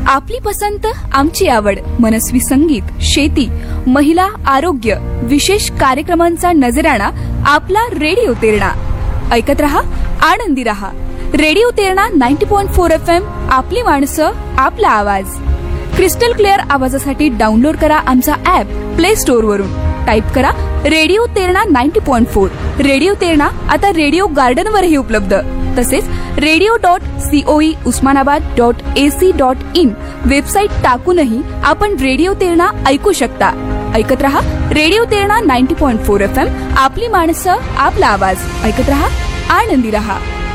आपली पसंत आमची आवड, मनस्वी संगीत, शेती, महिला, आरोग्य, विशेष कार्यक्रमांचा नजराणा आपला रेडिओ तेरणा. ऐकत रहा, आनंदी रहा. Radio Terna 90.4 FM. आपली माणसं, आपला आवाज. क्रिस्टल क्लिअर आवाजासाठी डाउनलोड करा आमचा ऍप प्ले स्टोअर वरून. टाईप करा रेडिओ तेरणा 90.4. रेडिओ तेरणा आता रेडिओ गार्डन वरही उपलब्ध. तसेच radio.coe usmanabad.ac.in वेबसाईट टाकूनही आपण रेडिओ तेरणा ऐकू शकता. ऐकत रहा रेडिओ तेरणा 90.4 FM. आपली माणसं, आपला आवाज. ऐकत रहा, आनंदी रहा.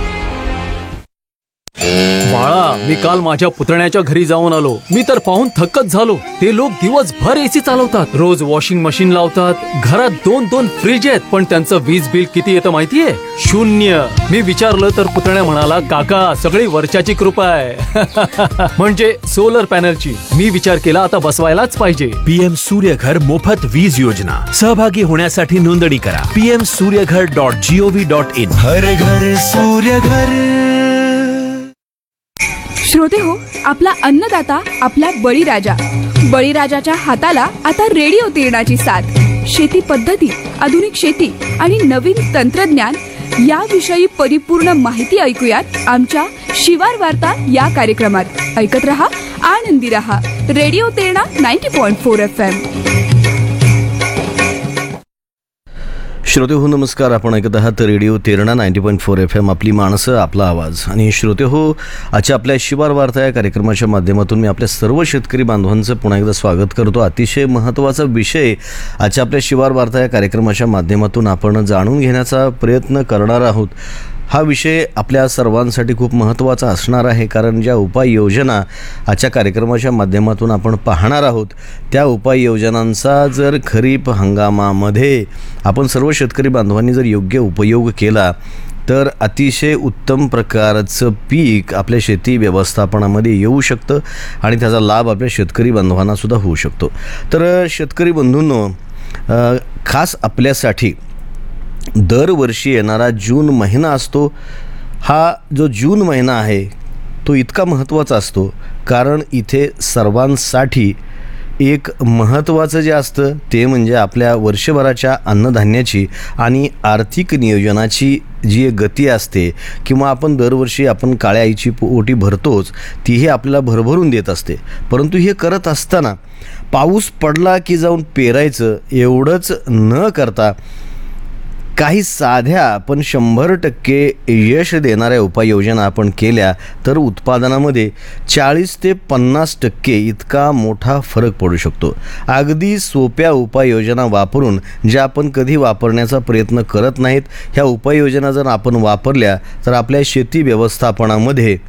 बाळा, मी काल माझ्या पुतण्याच्या घरी जाऊन आलो. मी तर पाहून थक्कच झालो. ते लोक दिवसभर एसी चालवतात, रोज वॉशिंग मशीन लावतात, घरात 2-2 फ्रीज आहेत, पण त्यांचं वीज बिल किती येतं माहितीये? 0. मी विचारलं तर पुतण्या म्हणाला, काका सगळी वर्षाची कृपा आहे. म्हणजे सोलर पॅनलची. मी विचार केला आता बसवायलाच पाहिजे. PM सूर्यघर मोफत वीज योजना. सहभागी होण्यासाठी नोंदणी करा pmsuryaghar.gov.in. हर घर सूर्यघर. श्रोते हो, आपला अन्नदाता, आपला बळीराजा. बळीराजाच्या हाताला आता रेडिओ तेरणाची साथ. शेती पद्धती, आधुनिक शेती आणि नवीन तंत्रज्ञान याविषयी परिपूर्ण माहिती ऐकूयात आमच्या शिवार वार्ता या कार्यक्रमात. ऐकत रहा, आनंदी रहा. Radio Terna 90.4 FM. श्रोते हो, नमस्कार. आपण ऐकत आहात रेडिओ तेरणा 90.4 FM. आपली माणसं, आपला आवाज. आणि श्रोते हो, आजच्या आपल्या शिवार वार्ता या कार्यक्रमाच्या माध्यमातून मी आपल्या सर्व शेतकरी बांधवांचं पुन्हा एकदा स्वागत करतो. अतिशय महत्त्वाचा विषय आजच्या आपल्या शिवार वार्ता या कार्यक्रमाच्या माध्यमातून आपण जाणून घेण्याचा प्रयत्न करणार आहोत. हा विषय आपल्या सर्वांसाठी खूप महत्त्वाचा असणार आहे, कारण ज्या उपाययोजना आजच्या कार्यक्रमाच्या माध्यमातून आपण पाहणार आहोत त्या उपाययोजनांचा जर खरीप हंगामामध्ये आपण सर्व शेतकरी बांधवांनी जर योग्य उपयोग केला तर अतिशय उत्तम प्रकारचं पीक आपल्या शेती व्यवस्थापनामध्ये येऊ शकतं आणि त्याचा लाभ आपल्या शेतकरी बांधवांनासुद्धा होऊ शकतो. तर शेतकरी बंधूंनो, खास आपल्यासाठी दरवर्षी येणारा जून महिना असतो. हा जो जून महिना आहे तो इतका महत्त्वाचा असतो कारण इथे सर्वांसाठी एक महत्त्वाचं जे असतं ते म्हणजे आपल्या वर्षभराच्या अन्नधान्याची आणि आर्थिक नियोजनाची जी गती असते, किंवा आपण दरवर्षी आपण काळ्या आईची ओटी भरतोच, तीही आपल्याला भरभरून देत असते. परंतु हे करत असताना पाऊस पडला की जाऊन पेरायचं एवढंच न करता काही साध्या पण 100% यश देणाऱ्या उपाययोजना आपण केल्या तर उत्पादनामध्ये 40 ते 50% इतका मोठा फरक पडू शकतो. अगदी सोप्या उपाययोजना वापरून ज्या आपण कधी वापरण्याचा प्रयत्न करत नाहीत, ह्या उपाययोजना जर आपण वापरल्या तर आपल्या शेती व्यवस्थापनामध्ये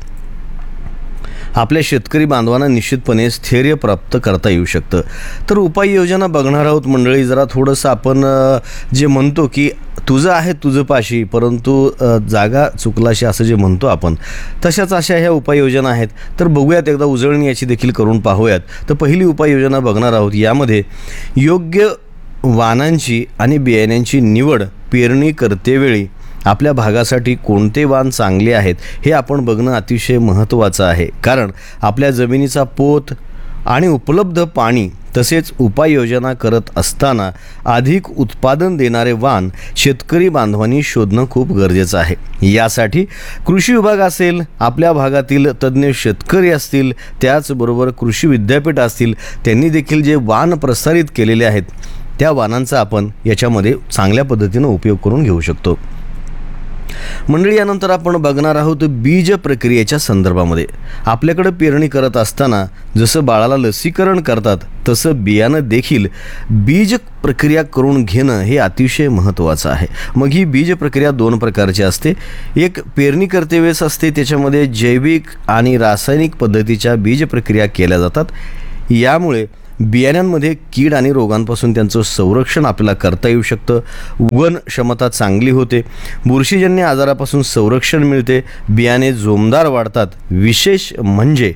आपल्या शेतकरी बांधवांना निश्चितपणे स्थैर्य प्राप्त करता येऊ शकतं. तर उपाययोजना बघणार आहोत मंडळी. जरा थोडंसं आपण जे म्हणतो की तुझं आहे तुझं पाशी परंतु जागा चुकलाशी असं जे म्हणतो आपण, तशाच अशा ह्या उपाययोजना आहेत. तर बघूयात, एकदा उजळणी याची देखील करून पाहूयात. तर पहिली उपाययोजना बघणार आहोत. यामध्ये योग्य वाणांची आणि बियाण्यांची निवड. पेरणी करतेवेळी आपल्या भागासाठी कोणते वाण चांगले आहेत हे आपण बघणं अतिशय महत्त्वाचं आहे, कारण आपल्या जमिनीचा पोत आणि उपलब्ध पाणी तसेच उपाययोजना करत असताना अधिक उत्पादन देणारे वाण शेतकरी बांधवांनी शोधणं खूप गरजेचं आहे. यासाठी कृषी विभाग असेल, आपल्या भागातील तज्ज्ञ शेतकरी असतील, त्याचबरोबर कृषी विद्यापीठ असतील, त्यांनी देखील जे वाण प्रसारित केलेले आहेत त्या वाणांचा आपण याच्यामध्ये चांगल्या पद्धतीनं उपयोग करून घेऊ शकतो. मंडळी, यानंतर आपण बघणार आहोत बीज प्रक्रियेच्या संदर्भामध्ये. आपल्याकडे पेरणी करत असताना जसं बाळाला लसीकरण करतात तसं बियाणं देखील बीज प्रक्रिया करून घेणं हे अतिशय महत्त्वाचं आहे. मग ही बीज प्रक्रिया 2 प्रकारची असते. एक पेरणी करते वेळेस असते, त्याच्यामध्ये जैविक आणि रासायनिक पद्धतीच्या बीज प्रक्रिया केल्या जातात. यामुळे बियाण्यांमध्ये कीड आणि रोगांपासून त्यांचं संरक्षण आपल्याला करता येऊ शकतं. उगवण क्षमता चांगली होते, बुरशीजन्य आजारापासून संरक्षण मिळते, बियाणे जोमदार वाढतात. विशेष म्हणजे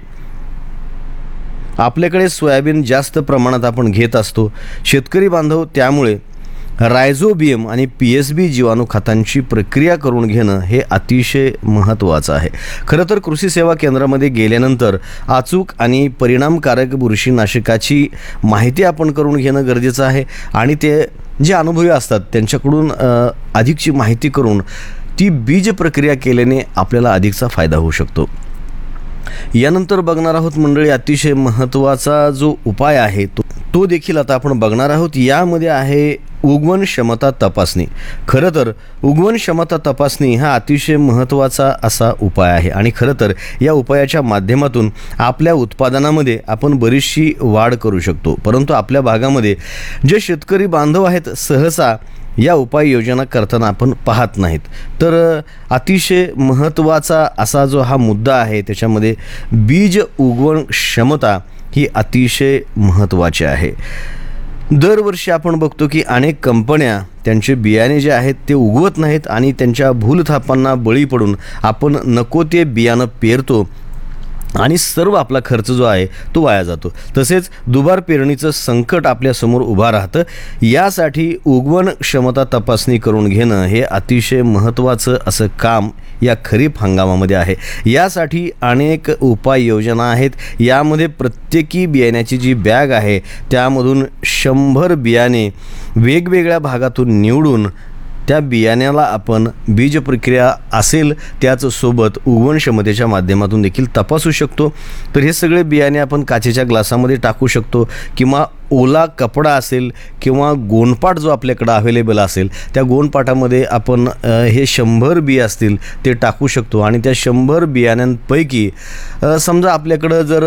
आपल्याकडे सोयाबीन जास्त प्रमाणात आपण घेत असतो शेतकरी बांधव, त्यामुळे रायझोबियम आणि PSB जीवाणू खतांची प्रक्रिया करून घेणं हे अतिशय महत्त्वाचं आहे. खरं तर कृषी सेवा केंद्रामध्ये गेल्यानंतर अचूक आणि परिणामकारक बुरशीनाशकाची माहिती आपण करून घेणं गरजेचं आहे आणि ते जे अनुभवी असतात त्यांच्याकडून अधिकची माहिती करून ती बीज प्रक्रिया केल्याने आपल्याला अधिकचा फायदा होऊ शकतो. यानंतर बघणार आहोत मंडळी अतिशय महत्त्वाचा जो उपाय आहे तो देखील आता आपण बघणार आहोत. यामध्ये आहे उगवण क्षमता तपासणी. खरं तर उगवण क्षमता तपासणी हा अतिशय महत्त्वाचा असा उपाय आहे आणि खरं तर या उपायाच्या माध्यमातून आपल्या उत्पादनामध्ये आपण बरीचशी वाढ करू शकतो. परंतु आपल्या भागामध्ये जे शेतकरी बांधव आहेत सहसा या उपाययोजना करताना आपण पाहत नाहीत. तर अतिशय महत्त्वाचा असा जो हा मुद्दा आहे त्याच्यामध्ये बीज उगवण क्षमता ही अतिशय महत्त्वाची आहे. दरवर्षी आपण बघतो की अनेक कंपन्या त्यांचे बियाणे जे आहेत ते उगवत नाहीत आणि त्यांच्या भूलथापांना बळी पडून आपण नको ते बियाणं पेरतो आणि सर्व आपला खर्च जो आहे तो वाया जातो. तसेच दुबार पेरणीचं संकट आपल्यासमोर उभा राहतं. यासाठी उगवण क्षमता तपासणी करून घेणं हे अतिशय महत्त्वाचं असं काम या खरीप हंगामामध्ये आहे. यासाठी अनेक उपाययोजना आहेत. यामध्ये प्रत्येकी बियाण्याची जी बॅग आहे त्यामधून 100 बियाणे वेगवेगळ्या भागातून निवडून त्या बियाण्याला आपण बीज प्रक्रिया असेल त्याचसोबत उगवण क्षमतेच्या माध्यमातून देखील तपासू शकतो. तर हे सगळे बियाणे आपण काचेच्या ग्लासामध्ये टाकू शकतो किंवा ओला कपडा असेल किंवा गोणपाट जो आपल्याकडं अवेलेबल असेल त्या गोणपाटामध्ये आपण हे 100 बी असतील ते टाकू शकतो आणि त्या 100 बियाण्यांपैकी समजा आपल्याकडं जर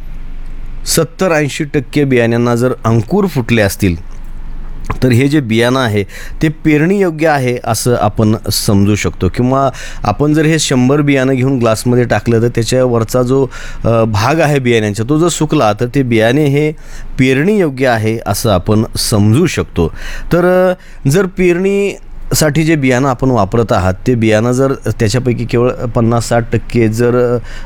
70-80% बियाण्यांना जर अंकुर फुटले असतील तर हे जे बियाणं आहे ते पेरणीयोग्य आहे असं आपण समजू शकतो. किंवा आपण जर हे 100 बियाणं घेऊन ग्लासमध्ये टाकलं तर त्याच्यावरचा जो भाग आहे बियाण्यांचा तो जर सुकला तर ते बियाणे हे पेरणीयोग्य आहे असं आपण समजू शकतो. तर जर पेरणीसाठी जे बियाणं आपण वापरत आहात ते बियाणं जर त्याच्यापैकी केवळ 50-60% जर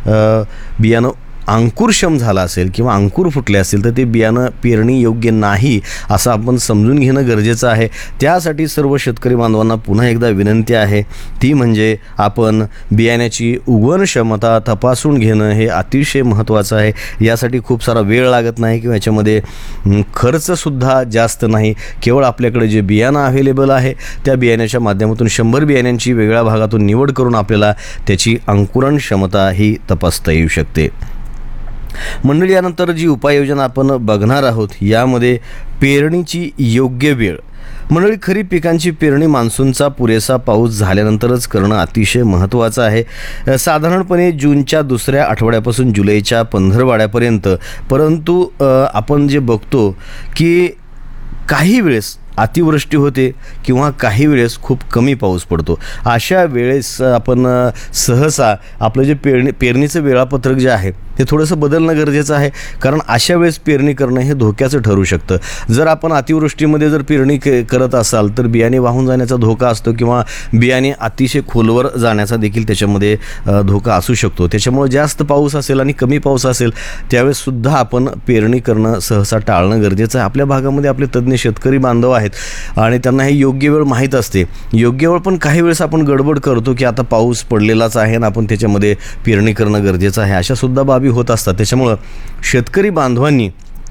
बियाणं अंकुरक्षम झाला असेल किंवा अंकुर फुटले असेल तर ते बियाणं पेरणी योग्य नाही असं आपण समजून घेणं गरजेचं आहे. त्यासाठी सर्व शेतकरी बांधवांना पुन्हा एकदा विनंती आहे ती म्हणजे आपण बियाण्याची उगवण क्षमता तपासून घेणं हे अतिशय महत्त्वाचं आहे. यासाठी खूप सारा वेळ लागत नाही किंवा याच्यामध्ये खर्चसुद्धा जास्त नाही. केवळ आपल्याकडे जे बियाणं अवेलेबल आहे त्या बियाण्याच्या माध्यमातून 100 बियाण्यांची वेगळ्या भागातून निवड करून आपल्याला त्याची अंकुरण क्षमता ही तपासता येऊ शकते. मंडळी यानंतर जी उपाययोजना आपण बघणार आहोत यामध्ये पेरणीची योग्य वेळ. मंडळी खरीप पिकांची पेरणी मान्सूनचा पुरेसा पाऊस झाल्यानंतरच करणं अतिशय महत्त्वाचं आहे. साधारणपणे जूनच्या दुसऱ्या आठवड्यापासून जुलैच्या 15वाड्यापर्यंत. परंतु आपण जे बघतो की काही वेळेस अतिवृष्टी होते किंवा काही वेळेस खूप कमी पाऊस पडतो. अशा वेळेस आपण सहसा आपलं जे पेरणीचं वेळापत्रक जे आहे ते थोडंसं बदलणं गरजेचं आहे. कारण अशा वेळेस पेरणी करणं हे धोक्याचं ठरू शकतं. जर आपण अतिवृष्टीमध्ये जर पेरणी करत असाल तर बियाणे वाहून जाण्याचा धोका असतो किंवा बियाणे अतिशय खोलवर जाण्याचा देखील त्याच्यामध्ये धोका असू शकतो. त्याच्यामुळे जास्त पाऊस असेल आणि कमी पाऊस असेल त्यावेळेससुद्धा आपण पेरणी करणं सहसा टाळणं गरजेचं आहे. आपल्या भागामध्ये आपले तज्ज्ञ शेतकरी बांधव आहेत आणि त्यांना हे योग्य वेळ माहीत असते. योग्य वेळ पण काही वेळेस आपण गडबड करतो की आता पाऊस पडलेलाच आहे आणि आपण त्याच्यामध्ये पेरणी करणं गरजेचं आहे. अशासुद्धा बाबी होत असतात. त्याच्यामुळं शेतकरी बांधवांनी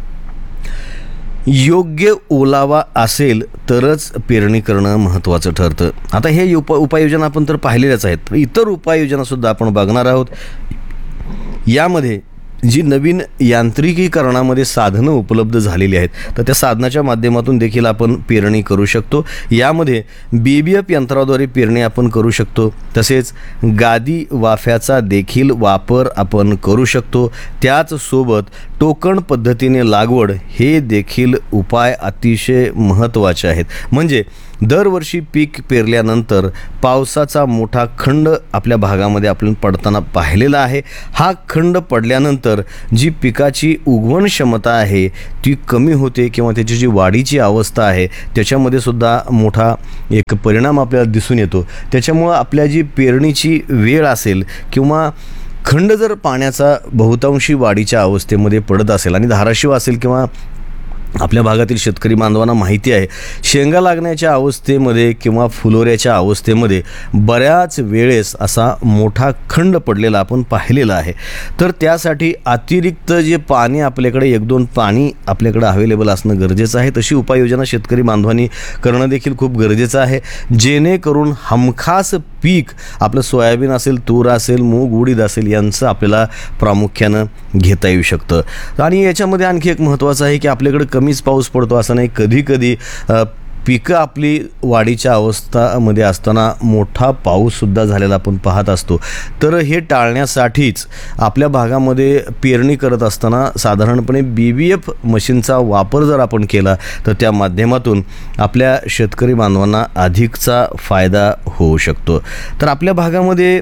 योग्य ओलावा असेल तरच पेरणी करणं महत्त्वाचं ठरतं. आता हे उपाययोजना आपण तर पाहिलेल्याच आहेत. इतर उपाययोजनासुद्धा आपण बघणार आहोत. यामध्ये जी नवीन यांत्रिकीकरणामध्ये साधनं उपलब्ध झालेली आहेत तर त्या साधनाच्या माध्यमातून देखील आपण पेरणी करू शकतो. यामध्ये BBF यंत्राद्वारे पेरणी आपण करू शकतो. तसेच गादी वाफ्याचा देखील वापर आपण करू शकतो. त्याचसोबत टोकण पद्धतीने लागवड हे देखील उपाय अतिशय महत्त्वाचे आहेत. म्हणजे दरवर्षी पीक पेरल्यानंतर पावसाचा मोठा खंड आपल्या भागामध्ये आपण पडताना पाहिलेला आहे. हा खंड पडल्यानंतर जी पिकाची उगवण क्षमता आहे ती कमी होते किंवा त्याची जी वाढीची अवस्था आहे त्याच्यामध्ये सुद्धा मोठा एक परिणाम आपल्याला दिसून येतो. त्याच्यामुळं आपल्या जी पेरणीची वेळ असेल किंवा खंड जर पाण्याचा बहुतांशी वाढीच्या अवस्थेमध्ये पडत असेल आणि धाराशिव असेल किंवा आपल्या भागातील शेतकरी बांधवांना माहिती आहे, शेंगा लागण्याच्या अवस्थेमध्ये किंवा फुलोऱ्याच्या अवस्थेमध्ये बऱ्याच वेळेस असा मोठा खंड पडलेला आपण पाहिलेला आहे. तर त्यासाठी अतिरिक्त जे पाणी आपल्याकडे 1-2 पाणी आपल्याकडे अवेलेबल असणं गरजेचं आहे. तशी उपाययोजना शेतकरी बांधवांनी करणं देखील खूप गरजेचं आहे, जेणेकरून हमखास पीक आपलं सोयाबीन असेल, तूर असेल, मूग, उडीद असेल यांचं आपल्याला प्रामुख्यानं घेता येऊ शकतं. आणि याच्यामध्ये आणखी एक महत्त्वाचं आहे की आपल्याकडे कमीच पाऊस पडतो असं नाही, कधी पिकं आपली वाढीच्या अवस्थामध्ये असताना मोठा पाऊससुद्धा झालेला आपण पाहत असतो. तर हे टाळण्यासाठीच आपल्या भागामध्ये पेरणी करत असताना साधारणपणे BBF मशीनचा वापर जर आपण केला तर त्या माध्यमातून आपल्या शेतकरी बांधवांना अधिकचा फायदा होऊ शकतो. तर आपल्या भागामध्ये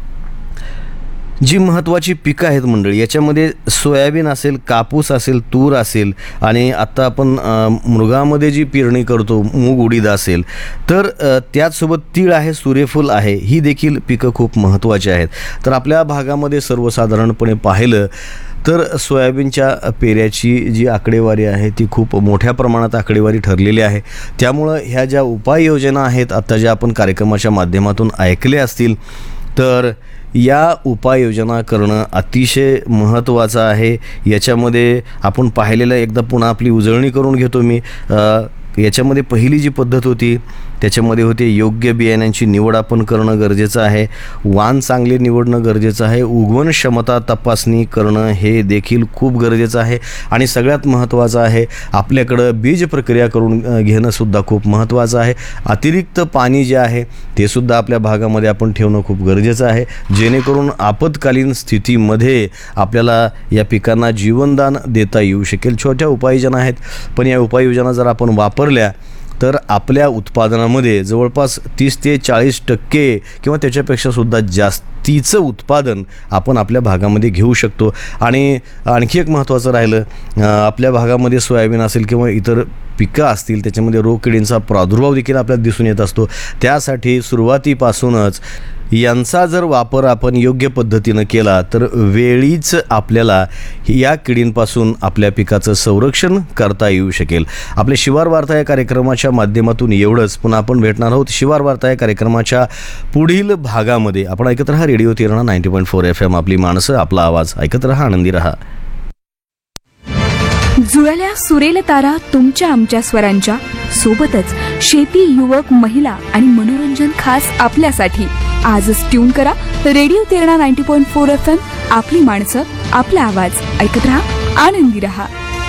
जी महत्त्वाची पिकं आहेत मंडळी, याच्यामध्ये सोयाबीन असेल, कापूस असेल, तूर असेल आणि आत्ता आपण मृगामध्ये जी पेरणी करतो मूग उडीद असेल, तर त्याचसोबत तीळ आहे, सूर्यफूल आहे, ही देखील पिकं खूप महत्त्वाची आहेत. तर आपल्या भागामध्ये सर्वसाधारणपणे पाहिलं तर सोयाबीनच्या पेऱ्याची जी आकडेवारी आहे ती खूप मोठ्या प्रमाणात आकडेवारी ठरलेली आहे. त्यामुळं ह्या ज्या उपाययोजना आहेत आता ज्या आपण कार्यक्रमाच्या माध्यमातून ऐकल्या असतील, तर या उपाययोजना करणं अतिशय महत्त्वाचं आहे. याच्यामध्ये आपण पाहिलेलं एकदा पुन्हा आपली उजळणी करून घेतो मी. याच्यामध्ये पहिली जी पद्धत होती त्याच्यामध्ये होते योग्य बियाण्यांची निवड आपण करणं गरजेचं आहे, वाण चांगले निवडणं गरजेचं आहे, उगवण क्षमता तपासणी करणं हे देखील खूप गरजेचं आहे. आणि सगळ्यात महत्त्वाचं आहे आपल्याकडं बीज प्रक्रिया करून घेणंसुद्धा खूप महत्त्वाचं आहे. अतिरिक्त पाणी जे आहे ते सुद्धा आपल्या भागामध्ये आपण ठेवणं खूप गरजेचं आहे, जेणेकरून आपत्कालीन स्थितीमध्ये आपल्याला या पिकांना जीवनदान देता येऊ शकेल. छोट्या उपाययोजना आहेत, पण या उपाययोजना जर आपण वापरल्या तर आपल्या उत्पादनामध्ये जवळपास 30 ते 40% किंवा त्याच्यापेक्षा सुद्धा जास्तीचं उत्पादन आपण आपल्या भागामध्ये घेऊ शकतो. आणि आणखी एक महत्त्वाचं राहिलं, आपल्या भागामध्ये सोयाबीन असेल किंवा इतर पिकं असतील त्याच्यामध्ये रोगकिडींचा प्रादुर्भाव देखील आपल्याला दिसून येत असतो. त्यासाठी सुरुवातीपासूनच यांचा जर वापर आपण योग्य पद्धतीनं केला तर वेळीच आपल्याला या किडींपासून आपल्या पिकाचं संरक्षण करता येऊ शकेल. आपल्या शिवार वार्ता या कार्यक्रमाच्या माध्यमातून एवढंच. पुन्हा आपण भेटणार आहोत शिवार वार्ता या कार्यक्रमाच्या पुढील भागामध्ये. आपण ऐकत रहा रेडिओ तेरणा 90.4 FM. आपली माणसं, आपला आवाज. ऐकत रहा, आनंदी रहा. जुळल्या सुरेल तारा तुमच्या आमच्या स्वरांच्या सोबतच शेती, युवक, महिला आणि मनोरंजन खास आपल्यासाठी. आजच ट्यून करा रेडिओ तेरणा 90.4 FM. आपली माणसं, आपला आवाज. ऐकत रहा, आनंदी रहा.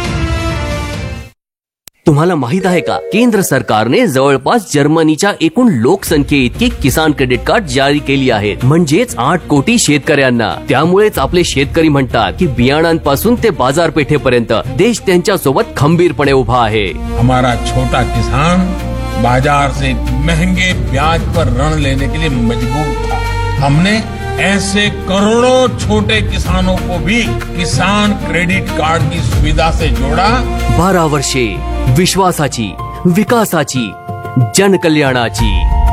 तुम्हाला माहित आहे का, केंद्र सरकारने जवळपास जर्मनीच्या एकूण लोकसंख्ये इतकी किसान क्रेडिट कार्ड जारी केली आहेत, म्हणजेच 8 कोटी शेतकऱ्यांना. त्यामुळेच आपले शेतकरी म्हणतात की बियाणांपासून ते बाजारपेठेपर्यंत देश त्यांच्या सोबत खंबीरपणे उभा आहे. हमारा छोटा किसान बाजार से महंगे ब्याज पर ऋण लेने के लिए मजबूर था. हमने ऐसे करोड़ों छोटे किसानों को भी किसान क्रेडिट कार्ड की सुविधा से जोड़ा. 12 वर्षे विश्वासाची, विकासाची, जनकल्याणाची.